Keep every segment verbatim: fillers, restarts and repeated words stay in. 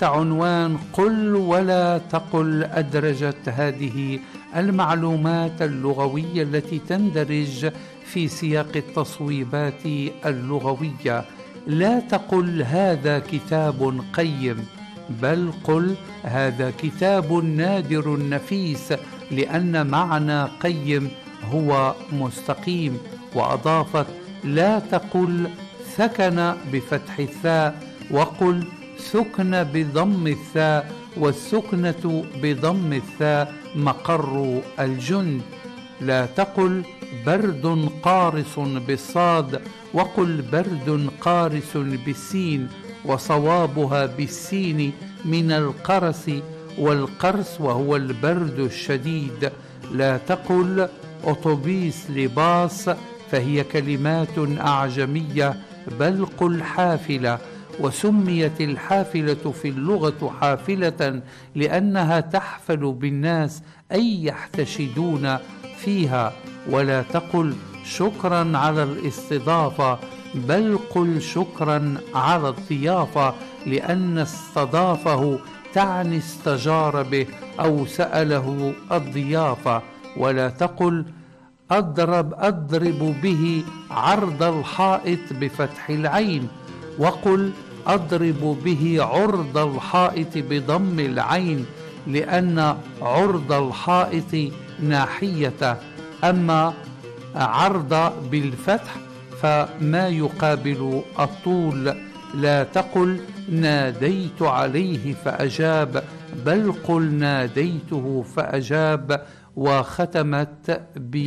عنوان قل ولا تقل أدرجت هذه المعلومات اللغوية التي تندرج في سياق التصويبات اللغوية. لا تقل هذا كتاب قيم، بل قل هذا كتاب نادر نفيس، لأن معنى قيم هو مستقيم. وأضافت: لا تقل ثكن بفتح الثاء، وقل ثكن بضم الثاء، والسكنة بضم الثاء مقر الجند. لا تقل برد قارص بالصاد، وقل برد قارس بالسين، وصوابها بالسين من القرس والقرس وهو البرد الشديد. لا تقل أتوبيس لباص، فهي كلمات أعجمية، بل قل حافلة. وسميت الحافلة في اللغة حافلة لأنها تحفل بالناس، أي يحتشدون فيها. ولا تقل شكرا على الاستضافة، بل قل شكرا على الضيافة، لأن استضافه تعني استجار به أو سأله الضيافة. ولا تقل أضرب أضرب به عرض الحائط بفتح العين، وقل أضرب به عرض الحائط بضم العين، لأن عرض الحائط ناحيته، أما عرض بالفتح فما يقابل الطول. لا تقل ناديت عليه فأجاب، بل قل ناديته فأجاب. وختمت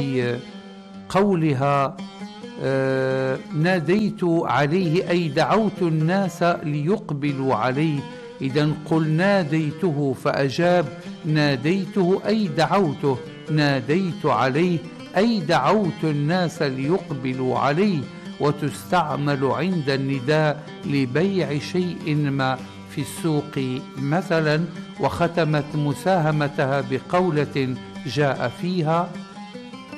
بقولها آه ناديت عليه أي دعوت الناس ليقبلوا عليه. إذن قل ناديته فأجاب، ناديته أي دعوته، ناديت عليه أي دعوت الناس ليقبلوا عليه. وتستعمل عند النداء لبيع شيء ما في السوق مثلا. وختمت مساهمتها بقولة جاء فيها: